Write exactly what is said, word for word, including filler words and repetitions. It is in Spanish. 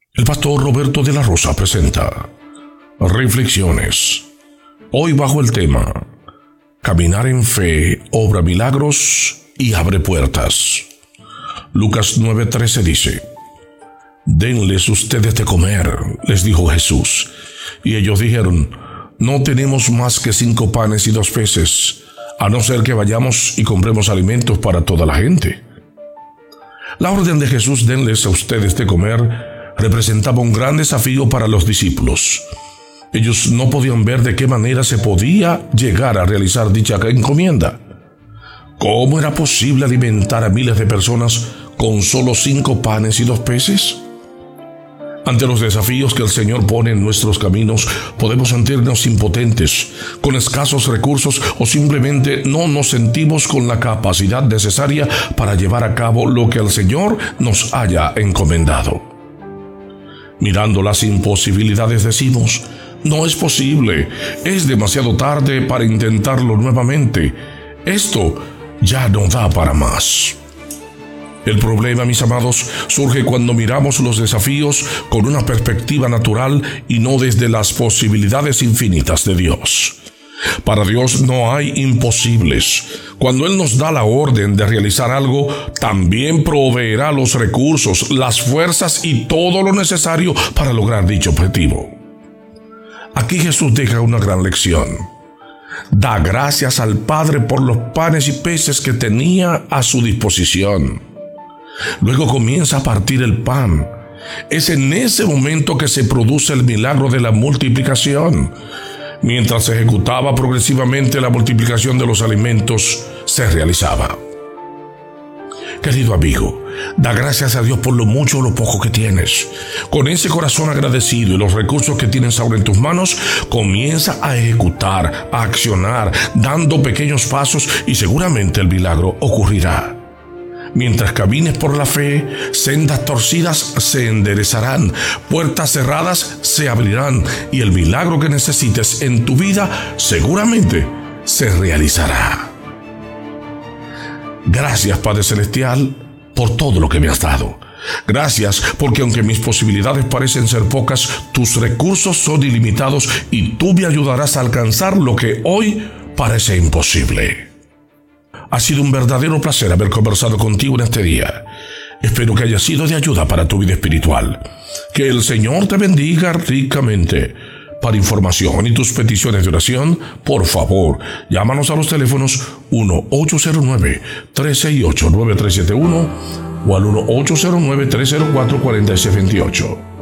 El pastor Roberto de la Rosa presenta Reflexiones. Hoy bajo el tema Caminar en fe obra milagros y abre puertas. Lucas nueve trece dice: Denles ustedes de comer, les dijo Jesús. Y ellos dijeron: No tenemos más que cinco panes y dos peces, a no ser que vayamos y compremos alimentos para toda la gente. La orden de Jesús, denles a ustedes de comer, representaba un gran desafío para los discípulos. Ellos no podían ver de qué manera se podía llegar a realizar dicha encomienda. ¿Cómo era posible alimentar a miles de personas con solo cinco panes y dos peces? Ante los desafíos que el Señor pone en nuestros caminos, podemos sentirnos impotentes, con escasos recursos, o simplemente no nos sentimos con la capacidad necesaria para llevar a cabo lo que el Señor nos haya encomendado. Mirando las imposibilidades decimos: no es posible, es demasiado tarde para intentarlo nuevamente, esto ya no da para más. El problema, mis amados, surge cuando miramos los desafíos con una perspectiva natural y no desde las posibilidades infinitas de Dios. Para Dios no hay imposibles. Cuando Él nos da la orden de realizar algo, también proveerá los recursos, las fuerzas y todo lo necesario para lograr dicho objetivo. Aquí Jesús deja una gran lección. Da gracias al Padre por los panes y peces que tenía a su disposición. Luego comienza a partir el pan. Es en ese momento que se produce el milagro de la multiplicación. Mientras se ejecutaba progresivamente la multiplicación de los alimentos, se realizaba. Querido amigo, da gracias a Dios por lo mucho o lo poco que tienes. Con ese corazón agradecido y los recursos que tienes ahora en tus manos, comienza a ejecutar, a accionar, dando pequeños pasos, y seguramente el milagro ocurrirá. Mientras camines por la fe, sendas torcidas se enderezarán, puertas cerradas se abrirán, y el milagro que necesites en tu vida seguramente se realizará. Gracias, Padre Celestial, por todo lo que me has dado. Gracias porque aunque mis posibilidades parecen ser pocas, tus recursos son ilimitados y tú me ayudarás a alcanzar lo que hoy parece imposible. Ha sido un verdadero placer haber conversado contigo en este día. Espero que haya sido de ayuda para tu vida espiritual. Que el Señor te bendiga ricamente. Para información y tus peticiones de oración, por favor, llámanos a los teléfonos uno ocho cero nueve, tres seis ocho, nueve tres siete uno o al uno ocho cero nueve, tres cero cuatro, cuatro seis dos ocho.